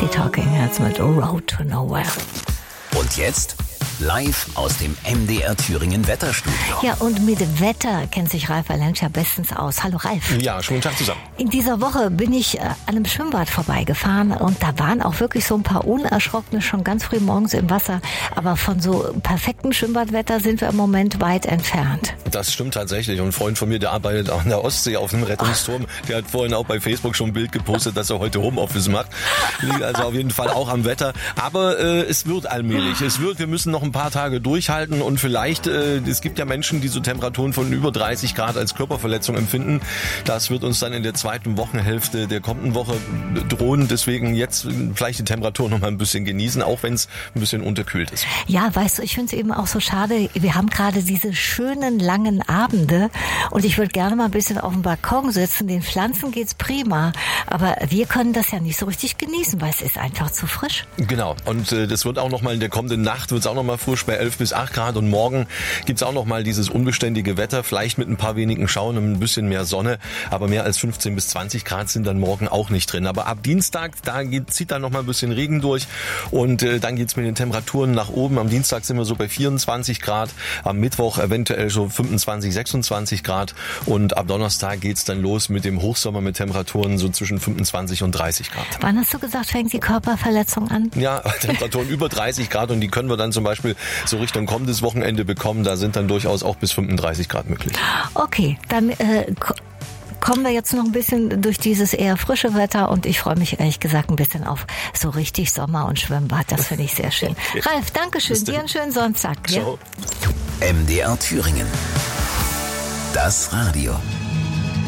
Talking Heads mit Road to Nowhere. Und jetzt live aus dem MDR Thüringen Wetterstudio. Ja, und mit Wetter kennt sich Ralf Valenscha bestens aus. Hallo Ralf. Ja, schönen Tag zusammen. In dieser Woche bin ich an einem Schwimmbad vorbeigefahren und da waren auch wirklich so ein paar Unerschrockene schon ganz früh morgens im Wasser. Aber von so perfektem Schwimmbadwetter sind wir im Moment weit entfernt. Das stimmt tatsächlich. Und ein Freund von mir, der arbeitet auch an der Ostsee auf einem Rettungsturm, der hat vorhin auch bei Facebook schon ein Bild gepostet, dass er heute Homeoffice macht. Liegt also auf jeden Fall auch am Wetter. Aber es wird allmählich. Wir müssen noch ein paar Tage durchhalten und vielleicht, es gibt ja Menschen, die so Temperaturen von über 30 Grad als Körperverletzung empfinden. Das wird uns dann in der zweiten Wochenhälfte der kommenden Woche drohen. Deswegen jetzt vielleicht die Temperatur noch mal ein bisschen genießen, auch wenn es ein bisschen unterkühlt ist. Ja, weißt du, ich finde es eben auch so schade. Wir haben gerade diese schönen langen Abende und ich würde gerne mal ein bisschen auf dem Balkon sitzen. Den Pflanzen geht's prima, aber wir können das ja nicht so richtig genießen, weil es ist einfach zu frisch. Genau. Und das wird auch noch mal in der kommenden Nacht wird es auch noch mal frisch bei 11 bis 8 Grad und morgen gibt's auch noch mal dieses unbeständige Wetter, vielleicht mit ein paar wenigen Schauern und ein bisschen mehr Sonne, aber mehr als 15 bis 20 Grad sind dann morgen auch nicht drin. Aber ab Dienstag, zieht dann noch mal ein bisschen Regen durch und dann geht's mit den Temperaturen nach oben. Am Dienstag sind wir so bei 24 Grad, am Mittwoch eventuell so 25, 26 Grad und ab Donnerstag geht's dann los mit dem Hochsommer mit Temperaturen so zwischen 25 und 30 Grad. Wann hast du gesagt, fängt die Körperverletzung an? Ja, Temperaturen über 30 Grad und die können wir dann zum Beispiel so Richtung kommendes Wochenende bekommen. Da sind dann durchaus auch bis 35 Grad möglich. Okay, dann kommen wir jetzt noch ein bisschen durch dieses eher frische Wetter und ich freue mich ehrlich gesagt ein bisschen auf so richtig Sommer und Schwimmbad. Das finde ich sehr schön. Okay. Ralf, danke schön. Dir einen schönen Sonntag. Ja? MDR Thüringen. Das Radio.